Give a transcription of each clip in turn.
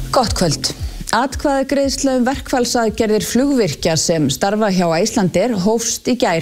Gott kvöld. Atkvæðagreiðsla verkfallsaðgerðir flugvirkja sem starfa hjá Icelandair hófst í gær.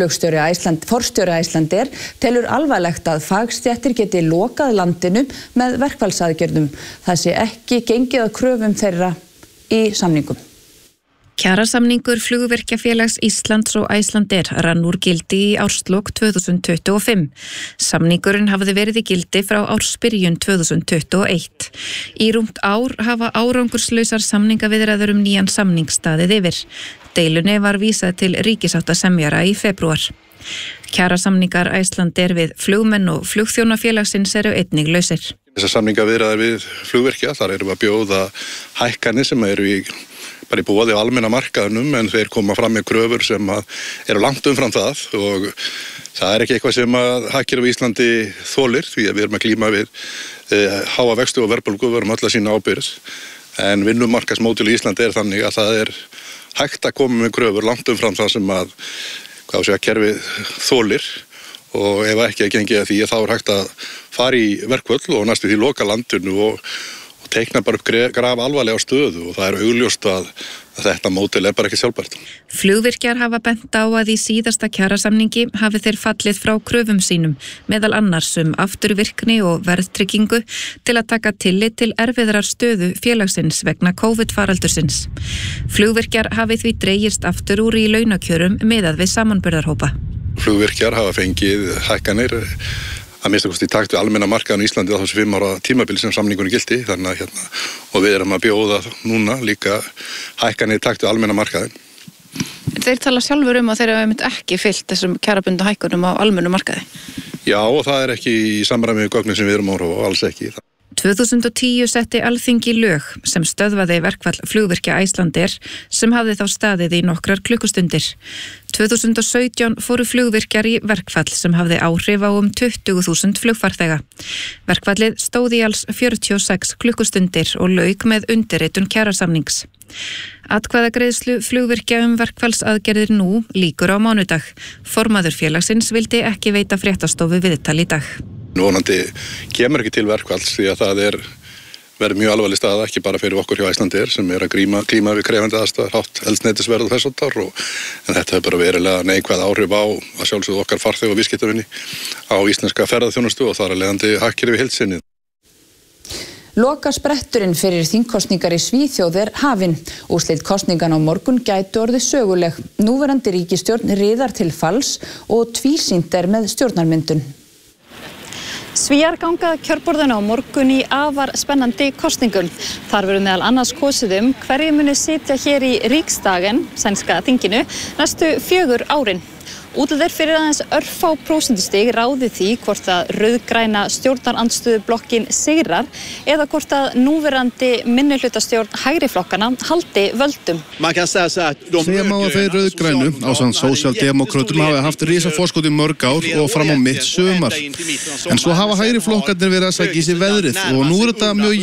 Forstjóri Icelandair telur alvarlegt að fagstéttir geti lokað landinu með verkfallsaðgerðum. Það sé ekki gengið að kröfum þeirra í samningum. Kjarasamningur Flugvirkjafélags Íslands og Icelandair rann úr gildi í árslok 2025. Samningurinn hafði verið í gildi frá ársbyrjun 2021. Í rúmt ár hafa árangurslausar samningaviðræður nýjan samningsstaðið yfir. Deilunni var vísað til ríkissáttasemjara í febrúar. Kjarasamningar Icelandair við flugmenn og flugþjónafélagsins eru einnig lausir. Þessar samningaviðræður við flugvirkja, þar erum við að bjóða hækkanir sem eru í boði á almenna markaðnum, en þeir koma fram með kröfur sem eru langt umfram það og það er ekki eitthvað sem að hagkerfið á Íslandi þolir, því að við erum að glíma við háa vexti og verðbólgu, við erum öll að sýna ábyrgð, en vinnumarkaðsmódel í Íslandi er þannig að það er hægt að koma með kröfur langt umfram það sem að kerfið þolir, og ef ekki að gengi að því þá er hægt að fara í verkföll og næstu því loka landinu og teikna bara upp graf alvarlega stöðu, og það er augljóst að þetta módel er bara ekki sjálfbært. Flugvirkjar hafa bent á að í síðasta kjarasamningi hafi þeir fallið frá kröfum sínum, meðal annars afturvirkni og verðtryggingu til að taka tillit til erfiðrar stöðu félagsins vegna COVID-faraldursins. Flugvirkjar hafi því dregist aftur úr í launakjörum miðað við samanburðarhópa. Flugvirkjar hafa fengið hækkanir að minnsta kosti í takt við almenna markaðan í Íslandi á þessu 5 ára tímabili sem samningunni gilti, þannig að og við erum að bjóða núna líka hækkanir í takt við almenna markaðin. Þeir tala sjálfur að þeir hafa ekki fylgt þessum kjarabundu hækkunum á almennu markaði. Já, og það er ekki í samræmi við gögnin sem við erum á og alls ekki. 2010 setti Alþingi lög sem stöðvaði verkfall flugvirkja Icelandair sem hafði þá staðið í nokkrar klukkustundir. 2017 fóru flugvirkjar í verkfall sem hafði áhrif á 20.000 flugfarþega. Verkfallið stóð í alls 46 klukkustundir og lauk með undirritun kjarasamnings. Atkvæðagreiðslu flugvirkja verkfallsaðgerðir nú lýkur á mánudag. Formaður félagsins vildi ekki veita fréttastofu viðtal í dag. Vonandi kemur ekki til verkfalls því að það verður mjög alvarleg staða, ekki bara fyrir okkur hjá Icelandair sem að glíma við krefandi aðstæður, hátt eldsneytisverð og þess háttar, en þetta hefur bara verulega neikvæð áhrif á að sjálfsögðu okkar farþega og viðskiptavinni á íslenska ferðaþjónustu og þar af leiðandi hagkerfi í heild sinni. Lokaspretturinn fyrir þingkosningar í Svíþjóð er hafinn. Úrslit kosninganna á morgun gætu orðið söguleg. Núverandi ríkisstjórn riðar til falls og tvísýnt er með stjórnarmyndun. Svíar ganga kjörborðinu á morgun í afar spennandi kosningum. Þar verður meðal annars kosið hverjir muni sitja hér í Ríksdagen, sænska þinginu, næstu 4 árin. Útlit er fyrir aðeins örfá prósentustig ráði því hvort að rauðgræna stjórnarandstöðublokkin sigrar eða hvort að núverandi minnihlutastjórn hægri flokkana haldi völdum. Segja má að þeir rauðgrænu ásamt sósíaldemókrötum hafa haft risaforskot í mörg ár og fram á mitt sumar. En svo hafa hægri flokkarnir verið að sækja í sig veðrið og nú er þetta mjög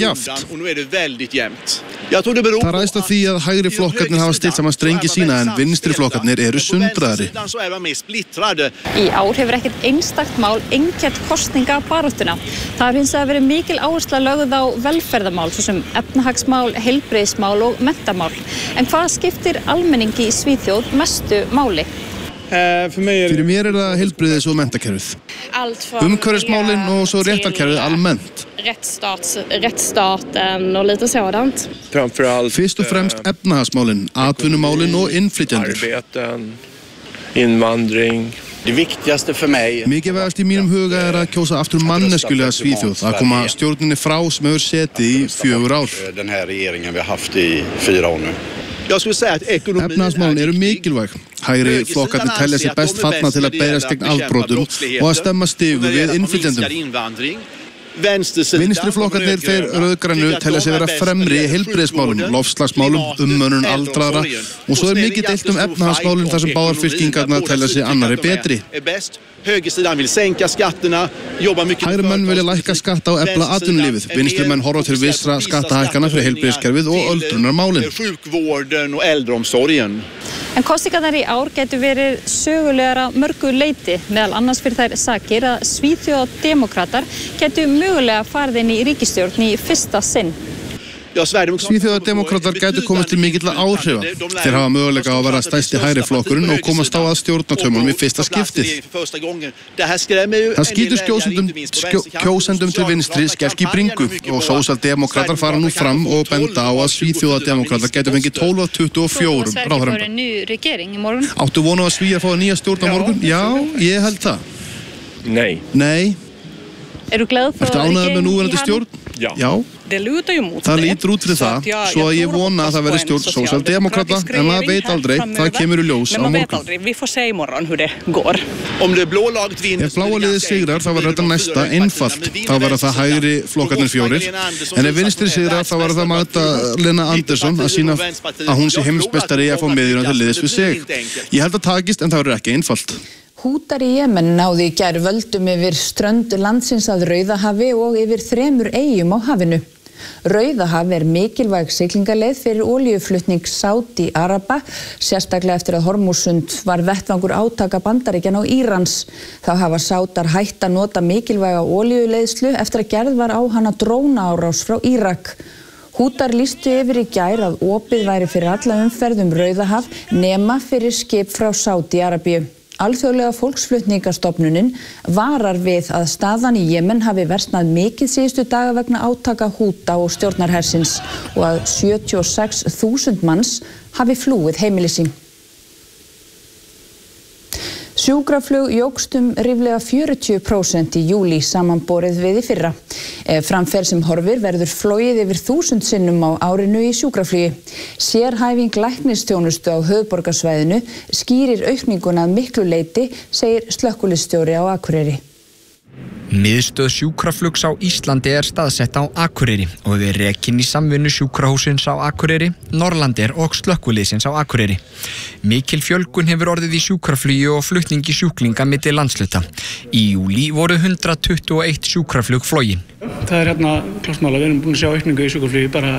jafnt. Það ræðst af því að hægri flokkarnir hafa stillt saman strengi sína en vinstri flokkarnir eru sundraðari. Í ár hefur ekkert einstakt mál einkennt kosningabaráttuna. Það hefur hins vegar verið mikil áhersla lögð á velferðarmál, svo sem efnahagsmál, heilbrigðismál og menntamál. En hvað skiptir almenningi í Svíþjóð mestu máli? Fyrir mér er það heilbrigðis- og menntakerfið. Umhverfismálin og svo réttarkerfið almennt. Rättsstaten och lite sådant. Fyrst og fremst efnahagsmálin, atvinnumálin og innflytjendur. Invandring. Det viktigaste för mig. Mikilvægast í mínum huga er að kjósa aftur manneskulega Svíþjóð, að koma stjórninni frá sem hefur setið í 4 ár. Den här regeringen vi har haft i 4 år nu. Efnahagsmálin eru mikilvæg. Hægri flokkarnir telja sig best fallna til að berjast gegn afbrotum og að stemma stigu við innflytjendum. Vinstri flokkarnir þeir rauðgrænu telja sig vera fremri í heilbrigðismálum, loftslagsmálum, mönnun aldraðra og svo er mikið deilt efnahagsmálin þar sem báðar fylkingarnar telja sig annarri betri. Hægri menn vilja lækka skatta og efla atvinnulífið. Vinstri menn horfa til vissra skattahækkana fyrir heilbrigðiskerfið og öldrunarmálin. En kosningarnar í ár gætu verið sögulegar að mörgu leyti, meðal annars fyrir þær sakir að Svíþjóðademókratar gætu mögulega farið inn í ríkisstjórn í fyrsta sinn. Svíþjóðardemókratar gætu komast til mikilla áhrifa. Þeir hafa möguleika á að vera stærsti hægri flokkurinn og komast á að stjórnartaumunum í fyrsta skiptið. Það skýtur kjósendum til vinstri skelk í bringu og sósíaldemókratar fara nú fram og benda á að Svíþjóðardemókratar gætu fengið 12 af 24 ráðherrabændum. Áttu vonu að Svíar fá nýja stjórn á morgun? Já, ég held það. Nei. Ertu ánægður með núverandi stjórn? Já. Það lítur út fyrir það, svo að ég vona að það verði stjórn sósíaldemókrata, en maður veit aldrei, það kemur í ljós á morgun. Ef bláa liðið sigrar, þá verður þetta næsta einfalt. Þá verður það hægri flokkarnir 4, en ef vinstri sigrar, þá verður það Magdalena Andersson að sýna að hún sé heimsmeistari í að fá miðjuna til liðs við sig. Ég held að takist, en það verður ekki einfalt. Hútar í Jemen náðu í gær völdum yfir strönd landsins að Rauðahafi og yfir 3 eyjum á hafinu. Rauðahaf mikilvæg siglingaleið fyrir olíuflutning Sádi-Araba, sérstaklega eftir að Hormúzsund var vettvangur átaka Bandaríkjanna og Írans. Þá hafa Sádar hætt að nota mikilvæga olíuleiðslu eftir að gerð var á hana drónaárás frá Írak. Hútar lýstu yfir í gær að opið væri fyrir alla umferð Rauðahaf nema fyrir skip frá Sádi-Arabíu. Alþjóðlega fólksflutningastofnunin varar við að staðan í Jemen hafi versnað mikið síðustu daga vegna átaka Húta og stjórnarhersins og að 76.000 manns hafi flúið heimili sín. Sjúkraflug jókst ríflega 40% í júlí samanborið við í fyrra. Ef fram fer sem horfir verður flogið yfir 1000 sinnum á árinu í sjúkraflugi. Sérhæfing læknisþjónustu á höfuðborgarsvæðinu skýrir aukninguna að miklu leyti, segir slökkviliðsstjóri á Akureyri. Miðstöð sjúkraflugs á Íslandi staðsett á Akureyri og er rekin í samvinnu sjúkrahússins á Akureyri, Norrlandir og slökkviliðsins á Akureyri. Mikil fjölgun hefur orðið í sjúkraflugi og flutningi sjúklinga milli landshluta. Í júlí voru 121 sjúkraflug flogin. Það klart mál að við erum búin að sjá aukningu í sjúkraflugi bara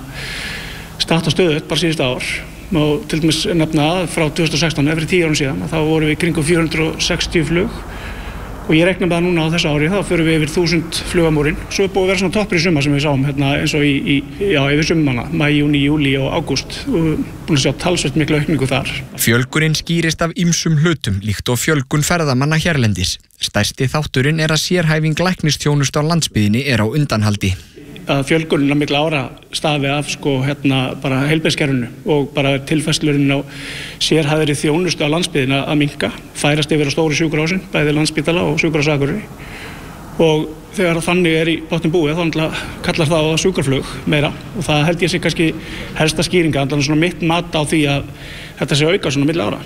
starta stöðugt bara síðustu ár. Og til dæmis nefna frá 2016, fyrir 10 árum síðan, þá vorum við kringum 460 flug. Og ég rekna með það núna á þessu ári, þá förum við yfir 1000 flugamórin. Svo búið að vera svona toppur í sumar sem við sáum eins og yfir summana, maí, júní, júlí og ágúst. Og búin að sjá talsvert mikla aukningu þar. Fjölgunin skýrist af ýmsum hlutum, líkt og fjölgun ferðamanna hérlendis. Stærsti þátturinn að sérhæfing læknisþjónustu á landsbyggðinni á undanhaldi. Að fjölgunin að mikla ára stafi af bara heilbrigðiskerfinu og bara tilfærslurinn á sérhæfðri þjónustu á landsbyggðinni að minnka, færast yfir á stóru sjúkrahúsin, bæði Landspítala og sjúkrahús Akureyri. Og þegar þannig í botninn búið, þá kallar það á sjúkraflug meira og það held ég sé kannski helsta skýringa, svona mitt mat á því að þetta sé auka svona milli ára.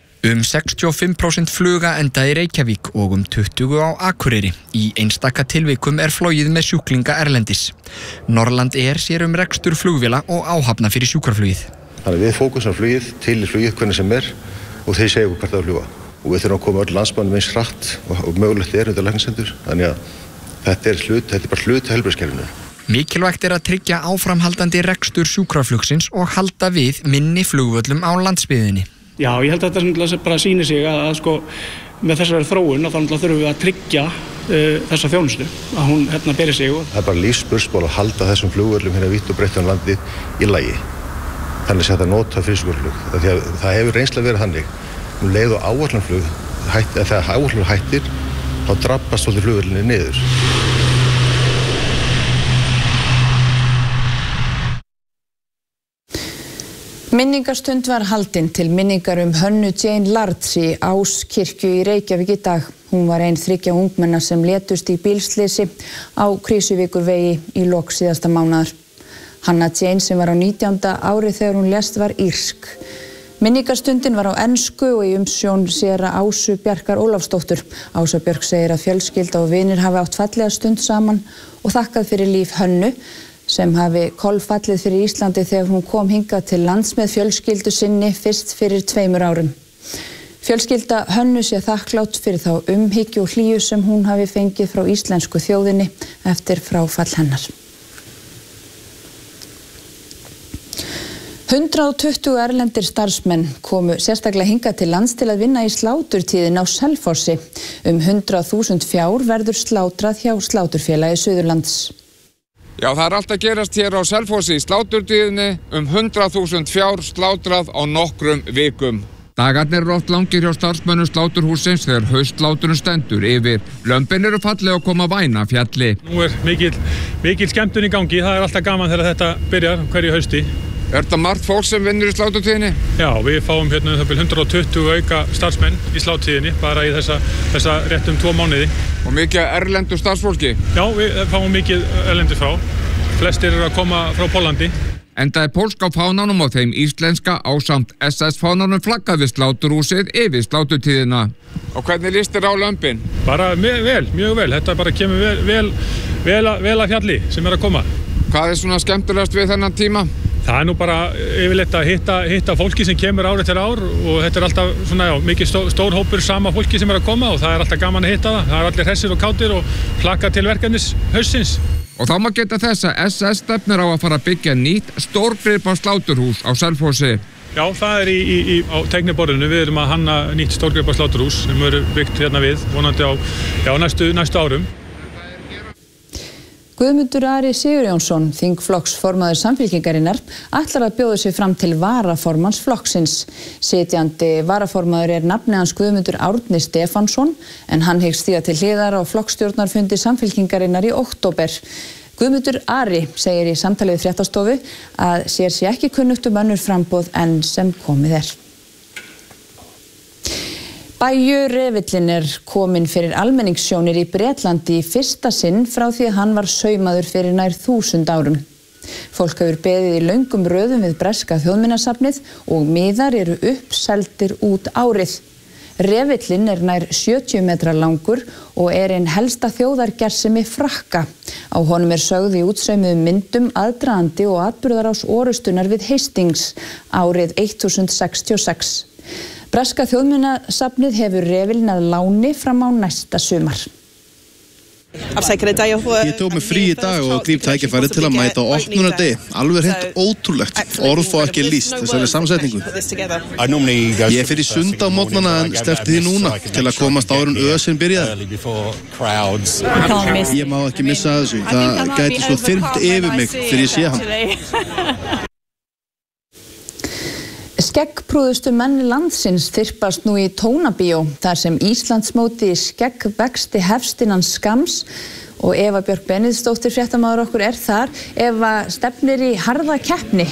65% fluga enda í Reykjavík og 20 á Akureyri. Í einstaka tilvikum flogið með sjúklinga erlendis. Norrland sér rekstur flugvéla og áhafna fyrir sjúkraflugið. Þannig við fókusum á flugið, til flugið hvernig sem og þeir segja okkur hvert að fljúga. Og við þurfum að koma öll landsmannum eins hratt og mögulegt undir læknishendur. Þannig að þetta bara hluti af heilbrigðiskerfinu. Mikilvægt að tryggja áframhaldandi rekstur sjúkraflugsins og halda við minni flugvöllum á landsbyggðinni. Já, ég held að þetta bara sýnir sig að með þessari þróun þá þurfum við að tryggja þessa þjónustu, að hún beri sig. Það bara lífsspursmál að halda þessum flugvöllum vítt og breitt landi í lagi. Þannig að þetta nota fyrir sjúkraflug. Það hefur reynsla verið þannig. Leið og áætlunarflug, þegar áætlunarflug hættir, þá drabbast flugvöllinni niður. Minningarstund var haldin til minningar Hönnu Jane Lards í Áskirkju í Reykjavík í dag. Hún var ein 3 ungmenna sem létust í bílslysi á Krýsuvíkurvegi í lok síðasta mánaðar. Hanna Jane sem var á 19. ári þegar hún lést var írsk. Minningarstundin var á ensku og í umsjón séra Ásu Bjarkar Ólafsdóttur. Ása Björk segir að fjölskylda og vinir hafi átt fallega stund saman og þakkað fyrir líf Hönnu sem hafi kolfallið fyrir Íslandi þegar hún kom hingað til lands með fjölskyldu sinni fyrst fyrir 2 árum. Fjölskylda Hönnu sé þakklátt fyrir þá umhyggju og hlýju sem hún hafi fengið frá íslensku þjóðinni eftir fráfall hennar. 120 erlendir starfsmenn komu sérstaklega hingað til lands til að vinna í sláturtíðin á Selfossi. 100.000 fjár verður slátrað hjá Sláturfélagi Suðurlands. Já, það allt að gerast hér á Selfossi í sláturtíðinni 100.000 fjár slátrað á nokkrum vikum. Dagarnir eru oft langir hjá starfsmönnum sláturhússins þegar haustsláturinn stendur yfir. Lömbin eru fallið að koma væna fjalli. Nú mikil skemmtun í gangi, það alltaf gaman þegar þetta byrjar hverju hausti. Er þetta margt fólk sem vinnur í sláturtíðinni? Já, við fáum hérna 120 auka starfsmenn í sláturtíðinni bara í þessa réttum 2 mánuði. Og mikið erlendu starfsfólki? Já, við fáum mikið erlendu frá. Flestir eru að koma frá Póllandi. Enda pólska fánanum og þeim íslenska ásamt SS-fánanum flaggað við sláturhúsið yfir sláturtíðina. Og hvernig líst þér á lömbin? Bara mjög vel. Þetta bara kemur vel að fjalli sem er að koma. Hvað er svona skemmtilegast við þennan tíma? Það er nú bara yfirleitt að hitta fólki sem kemur ár eftir ár og þetta er alltaf svona, mikið stór hópur sama fólki sem er að koma og það er alltaf gaman að hitta það. Það er allir hressir og kátir og hlakka til verkefnis haustsins. Og þá má geta þess að SS stefnir á að fara að byggja nýtt stórgripa sláturhús á Selfossi. Já, það er á teikniborðinu. Við erum að hanna nýtt stórgripa sláturhús sem verður byggt hérna við, vonandi á næstu árum. Guðmundur Ari Sigurjónsson, þingflokksformaður Samfylkingarinnar, ætlar að bjóða sig fram til varaformanns flokksins. Sitjandi varaformaður er nafni hans Guðmundur Árni Stefánsson, en hann hyggst stíga til hliðar á flokkstjórnarfundi Samfylkingarinnar í október. Guðmundur Ari segir í samtali við Fréttastofu að sér sé ekki kunnugt önnur framboð en sem komið er. Bæjurefillinn er kominn fyrir almenningssjónir í Bretlandi í fyrsta sinn frá því að hann var saumaður fyrir nær 1000 árum. Fólk hefur beðið í löngum röðum við breska þjóðminjasafnið og miðar eru uppseldir út árið. Refillinn er nær 70 metra langur og er ein helsta þjóðargersemi Frakka. Á honum er sögð í útsaumuðum myndum aðdragandi og atburðarás orrustunar við Hastings árið 1066. Breska þjóðminjasafnið hefur refilinn að láni fram á næsta sumar. Ég tók mig frí í dag og gríp tækifærið til að mæta á opnunardegi. Alveg hreint ótrúlegt. Orð fá ekki lýst þessari samsetningu. Ég fer í sund á mótnana en sleppti því núna til að komast áður en ösinn byrjaði. Ég má ekki missa þessu. Það gæti svo þyrmt yfir mig þegar ég sé hann. Skeggprúðustu menn landsins þyrpast nú í Tónabíó þar sem Íslandsmóti í skeggvexti hefst innan skamms og Eva Björk Benediktsdóttir fréttamaður okkur er þar. Eva, stefnir í harða keppni?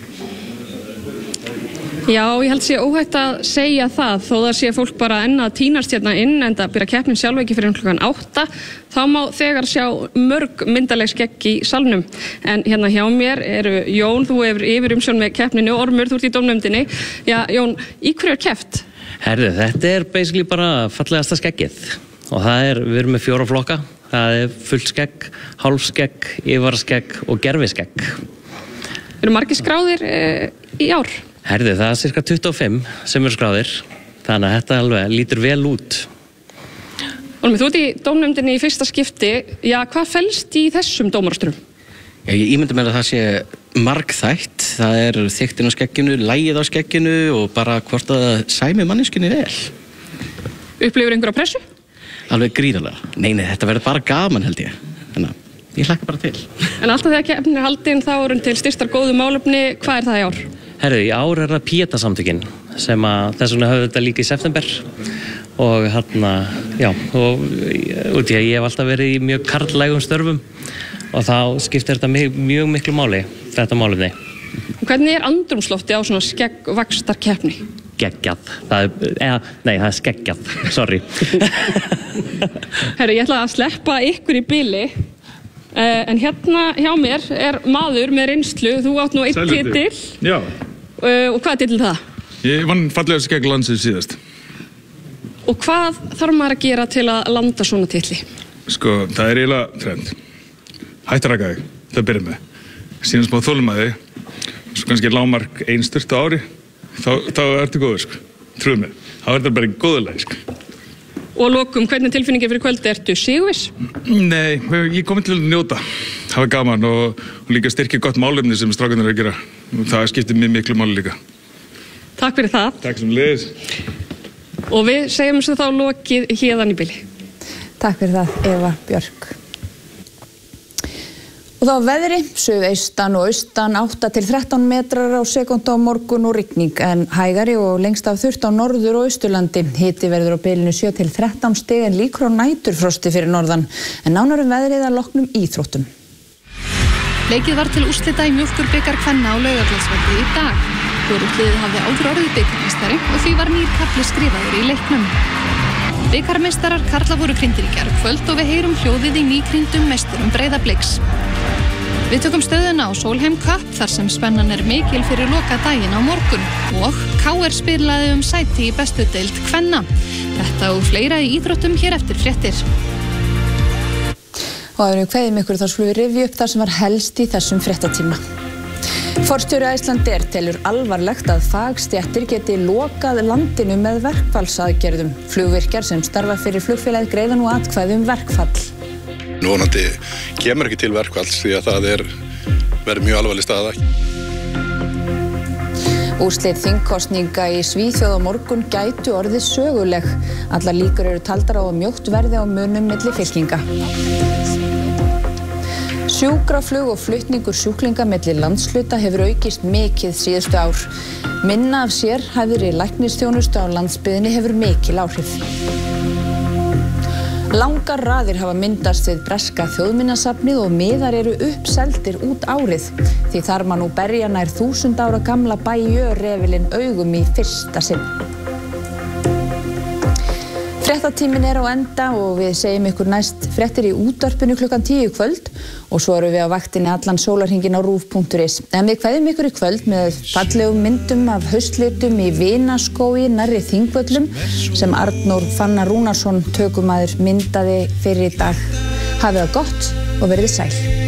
Já, ég held sé óhætt að segja það þó það sé fólk bara enn að tínast hérna inn en það byrja keppnin sjálf ekki fyrir klukkan 8 þá má þegar sjá mörg myndaleg skegg í salnum en hérna hjá mér eru Jón, þú hefur yfir umsjón með keppninu og Ormur, þú ert í dómnefndinni. Já, Jón, í hverju er keppt? Herðu, þetta er basically bara fallegasta skeggið og við erum með 4 flokka. Það er fullt skegg, hálfskegg, yfarskegg og gerfiskegg. Eru margir skráðir í ár? Herðu, það er cirka 25 sem eru skráðir, þannig að þetta alveg lítur vel út. Olmi, þú ert í dómnefndinni í fyrsta skipti. Já, hvað felst í þessum dómarasturum? Ég ímyndi mér að það sé margþætt. Það er þykktin á skegginu, lagið á skegginu og bara hvort að það sæmi manneskjunni vel. Upplifir einhverja pressu? Alveg gríðarlega. Nei, þetta verður bara gaman held ég. Þannig að ég hlakka bara til. En alltaf þegar keppnin er haldin þá eru til styrktar góðu málefni. Hvað er það í ár? Herðu, í ár er það Pieta-samtökin sem að þess vegna höfðu þetta líka í september og hérna, já, og út í að ég hef alltaf verið í mjög karllægum störfum og þá skiptir þetta mjög miklu máli, þetta málefni. Hvernig er andrúmslofti á svona skeggvaxtarkeppni? Geggjað. Það er skeggjað, sorry. Herru, ég ætla að sleppa ykkur í bili. En hérna hjá mér er maður með reynslu, þú átt nú einn titil. Já. Og hvað er titil það? Ég vann fallegasta skegg landsins síðast. Og hvað þarf maður að gera til að landa svona titli? Sko, það er eiginlega trend. Hætt að raka þig, það byrjum með. Síðan smá þolinmæði, svo kannski lágmark 1 sturt á ári, þá ertu góður, sko. Trúðu mig, þá er þetta bara í góðu lagi, sko. Og að lokum, hvernig tilfinningi fyrir kvöldi? Ertu sigurviss? Nei, ég kom til að njóta. Það var gaman og líka styrkja gott málefni sem strákarnir eru að gera. Það skiptir mig miklu máli líka. Takk fyrir það. Takk sem leiðis. Og við segjum svo þá lokið héðan í bili. Takk fyrir það, Eva Björk. Og þá veðri, suðaustan og austan 8 til 13 metrar á sekúndu á morgun og rigning en hægari og lengst af þurrt á norður- og austurlandi. Hiti verður á bilinu 7 til 13 stig en líkur á næturfrosti fyrir norðan. En nánar veðrið að loknum íþróttum. Leikið var til úrslita í mjólkurbikar kvenna á Laugardalsvelli í dag. Hvorugt liðið hafði áður orðið bikarmeistari og því var nýr kafli skrifaður í leiknum. Bikarmeistarar karla voru krýndir í gærkvöld og við heyrum hljóðið í nýkrýndum meisturum Breiðabliks. Við tökum stöðuna á Solheim Cup þar sem spennan mikil fyrir loka daginn á morgun og KR spilaði sæti í bestu deild kvenna. Þetta og fleira í íþróttum hér eftir fréttir. Og áður en við kveðjum ykkur þá skulum við rifja upp það sem var helst í þessum fréttatíma. Forstjóri Icelandair telur alvarlegt að fagstéttir geti lokað landinu með verkfallsaðgerðum. Flugvirkjar sem starfa fyrir flugfélagið greiða nú atkvæði verkfall. Vonandi kemur ekki til verkfalls því að það verður mjög alvarleg staða. Úrslit þingkosninga í Svíþjóð á morgun gætu orðið söguleg. Allar líkur eru taldar á að mjótt verði á munum milli fylkinga. Sjúkraflug og flutningur sjúklinga milli landshluta hefur aukist mikið síðustu ár. Minna af sérhæfðri læknisþjónustu á landsbyggðinni hefur mikil áhrif. Langar raðir hafa myndast við breska þjóðminjasafnið og miðar eru uppseldir út árið. Því þar má nú berja nær 1000 ára gamla Bayeux-refilinn augum í fyrsta sinn. Fréttatíminn á enda og við segjum ykkur næst fréttir í útvarpinu klukkan 10 í kvöld og svo erum við á vaktinni allan sólarhringinn á rúv.is. En við kveðjum ykkur í kvöld með fallegum myndum af haustlitum í Vinaskógi nærri Þingvöllum sem Arnór Fannar Rúnarsson tökumaður myndaði fyrir í dag. Hafið það gott og verið sæl.